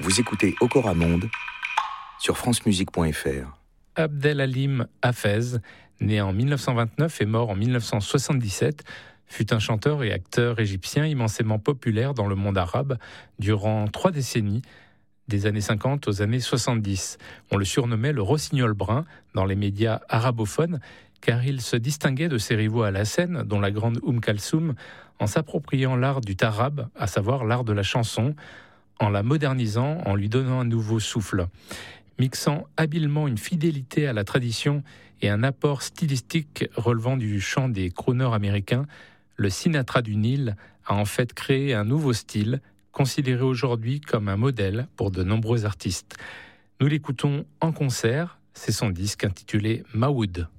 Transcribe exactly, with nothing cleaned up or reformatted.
Vous écoutez Okora Monde sur francemusique point f r. Abdelhalim Hafez, né en dix-neuf cent vingt-neuf et mort en dix-neuf cent soixante-dix-sept, fut un chanteur et acteur égyptien immensément populaire dans le monde arabe durant trois décennies, des années cinquante aux années soixante-dix. On le surnommait le rossignol brun dans les médias arabophones, car il se distinguait de ses rivaux à la scène, dont la grande Oum Kalsoum, en s'appropriant l'art du tarab, à savoir l'art de la chanson, en la modernisant, en lui donnant un nouveau souffle. Mixant habilement une fidélité à la tradition et un apport stylistique relevant du chant des crooners américains, le Sinatra du Nil a en fait créé un nouveau style, considéré aujourd'hui comme un modèle pour de nombreux artistes. Nous l'écoutons en concert, c'est son disque intitulé Maoud.